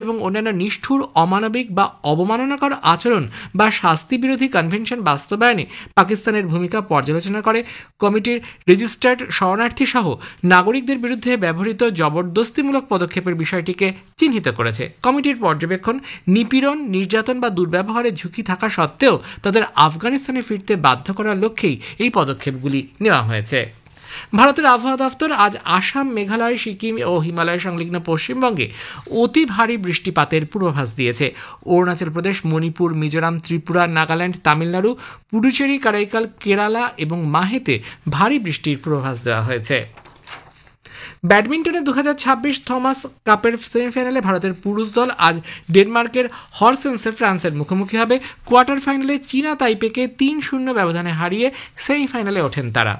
এবং অন্যান্য নিষ্ঠুর, অমানবিক বা অবমাননাকর আচরণ বা শাস্তি বিরোধী কনভেনশন বাস্তবায়নে পাকিস্তানের ভূমিকা পর্যালোচনা করে কমিটির রেজিস্টার্ড শরণার্থী সহ নাগরিকদের বিরুদ্ধে ব্যবহৃত জবরদস্তিমূলক পদক্ষেপের বিষয়টিকে চিহ্নিত করেছে। কমিটির পর্যবেক্ষণ, নিপীড়ন, নির্যাতন বা দুর্ব্যবহারের ঝুঁকি থাকা সত্ত্বেও তাদের আফগানিস্তানে ফিরতে বাধ্য করার লক্ষ্যেই এই পদক্ষেপগুলি নেওয়া হয়েছে। ভারতের আবহাওয়া দফতর আজ আসাম, মেঘালয়, সিকিম ও হিমালয় সংলগ্ন পশ্চিমবঙ্গে অতি ভারী বৃষ্টিপাতের পূর্বাভাস দিয়েছে। অরুণাচল প্রদেশ, মণিপুর, মিজোরাম, ত্রিপুরা, নাগাল্যান্ড, তামিলনাড়ু, পুডুচেরি, কারাইকাল, কেরালা এবং মাহেতে ভারী বৃষ্টির পূর্বাভাস দেওয়া হয়েছে। ব্যাডমিন্টনে 2026 থমাস কাপের সেমিফাইনালে ভারতের পুরুষ দল আজ ডেনমার্কের হরসেন্সে ফ্রান্সের মুখোমুখি হবে। কোয়ার্টার ফাইনালে চীনা তাইপেকে 3-0 ব্যবধানে হারিয়ে সেমিফাইনালে ওঠেন তারা।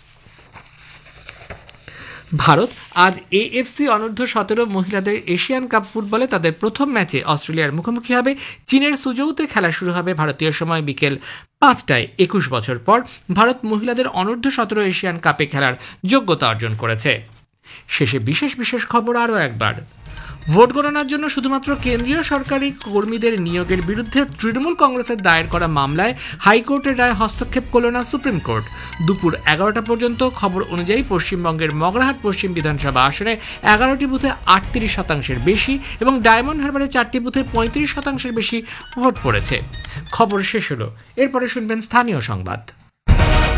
ভারত আজ এএফসি অনূর্ধ্ব-17 মহিলাদের এশিয়ান কাপ ফুটবলে তাদের প্রথম ম্যাচে অস্ট্রেলিয়ার মুখোমুখি হবে। চীনের সুজৌতে খেলা শুরু হবে ভারতীয় সময় বিকেল 5টায়। 21 বছর পর ভারত মহিলাদের অনূর্ধ্ব-17 এশিয়ান কাপে খেলার যোগ্যতা অর্জন করেছে। শেষে বিশেষ খবর আরও একবার। ভোট গণনার জন্য শুধুমাত্র কেন্দ্রীয় সরকারি কর্মীদের নিয়োগের বিরুদ্ধে তৃণমূল কংগ্রেসের দায়ের করা মামলায় হাইকোর্টের রায় হস্তক্ষেপ করল না সুপ্রিম কোর্ট। দুপুর 11টা পর্যন্ত খবর অনুযায়ী পশ্চিমবঙ্গের মগরাহাট পশ্চিম বিধানসভা আসনে 11টি বুথে 38% বেশি এবং ডায়মন্ড হারবারে 4টি বুথে 35% বেশি ভোট পড়েছে। খবর শেষ হলো। এরপরে শুনবেন স্থানীয় সংবাদ।